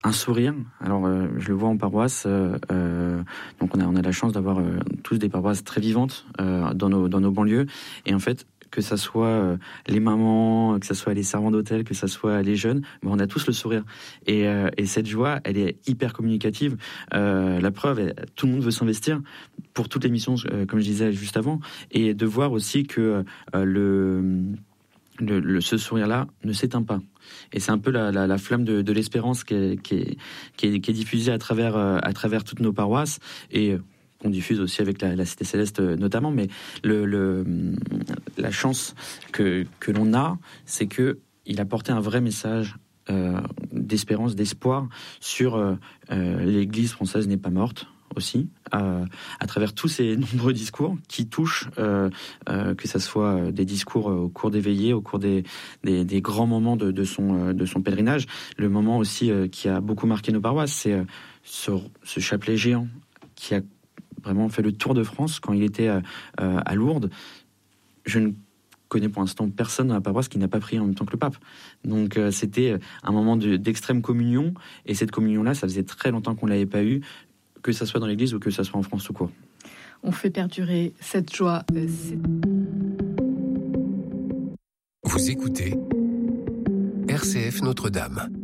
Un sourire. Alors, je le vois en paroisse. Donc, on a la chance d'avoir tous des paroisses très vivantes dans nos banlieues. Et en fait, que ça soit les mamans, que ça soit les servants d'hôtel, que ça soit les jeunes, on a tous le sourire. Et cette joie, elle est hyper communicative. La preuve, tout le monde veut s'investir pour toutes les missions, comme je disais juste avant, et de voir aussi que ce sourire-là ne s'éteint pas. Et c'est un peu la flamme de l'espérance qui est diffusée à travers toutes nos paroisses et qu'on diffuse aussi avec la Cité Céleste notamment. Mais la chance que l'on a, c'est qu'il a porté un vrai message d'espérance, d'espoir sur l'Église française n'est pas morte aussi, à travers tous ces nombreux discours qui touchent, que ça soit des discours au cours des veillées, au cours des grands moments de son pèlerinage. Le moment aussi qui a beaucoup marqué nos paroisses, c'est ce chapelet géant qui a vraiment fait le tour de France quand il était à Lourdes. Je ne connais pour l'instant personne dans la paroisse qui n'a pas prié en même temps que le pape. Donc c'était un moment d'extrême communion, et cette communion-là, ça faisait très longtemps qu'on ne l'avait pas eue, que ça soit dans l'Église ou que ça soit en France tout court. On fait perdurer cette joie. Vous écoutez RCF Notre-Dame.